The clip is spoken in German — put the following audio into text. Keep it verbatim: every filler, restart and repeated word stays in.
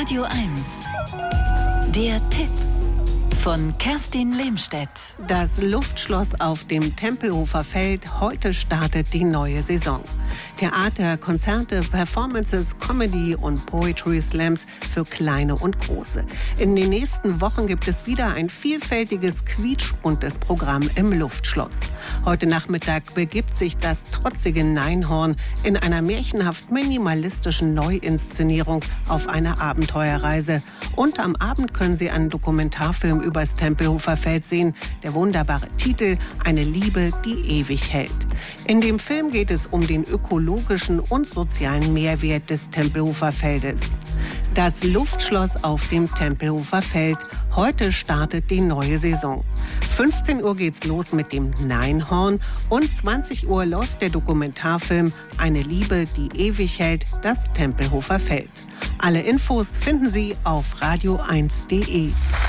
Radio eins. Der Tipp von Kerstin Lehmstedt. Das Luftschloss auf dem Tempelhofer Feld. Heute startet die neue Saison. Theater, Konzerte, Performances, Comedy und Poetry Slams für Kleine und Große. In den nächsten Wochen gibt es wieder ein vielfältiges, quietschbuntes Programm im Luftschloss. Heute Nachmittag begibt sich das trotzige Neinhorn in einer märchenhaft minimalistischen Neuinszenierung auf eine Abenteuerreise. Und am Abend können Sie einen Dokumentarfilm übers Tempelhofer Feld sehen. Der wunderbare Titel »Eine Liebe, die ewig hält«. In dem Film geht es um den ökologischen und sozialen Mehrwert des Tempelhofer Feldes. Das Luftschloss auf dem Tempelhofer Feld. Heute startet die neue Saison. fünfzehn Uhr geht's los mit dem Neinhorn und zwanzig Uhr läuft der Dokumentarfilm »Eine Liebe, die ewig hält«, das Tempelhofer Feld. Alle Infos finden Sie auf radio eins punkt de.